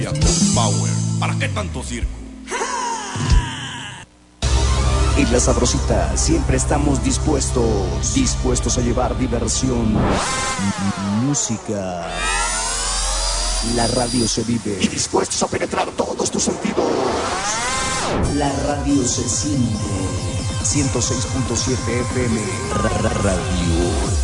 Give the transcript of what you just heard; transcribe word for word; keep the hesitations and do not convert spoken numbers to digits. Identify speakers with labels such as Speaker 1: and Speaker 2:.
Speaker 1: Power. ¿Para qué tanto circo?
Speaker 2: En La Sabrosita siempre estamos dispuestos, dispuestos a llevar diversión, música. La radio se vive y dispuestos a penetrar todos tus sentidos. La radio se siente. ciento seis punto siete F M Radio.